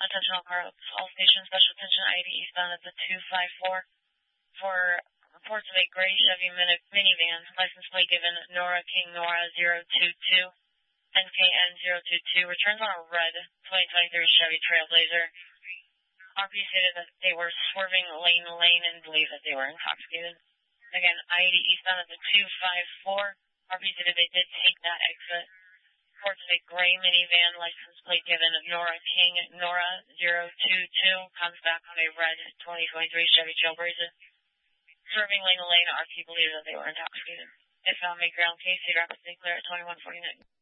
Attention all cars, all stations, special attention ID eastbound at the 254 for reports of a gray Chevy minivan, license plate given Nora King Nora 022, NKN 022, returns on a red 2023 Chevy Trailblazer. RP stated that they were swerving lane to lane and believed that they were intoxicated. Again, ID eastbound at the 254. RP stated they did take that exit. Reports of a gray minivan, license plate given Nora King Nora 022, comes back on a red 2023 Chevy Trailblazer. Swerving lane to lane, RP believed that they were intoxicated. If found, make ground case, Cedar Rapids clear at 2149.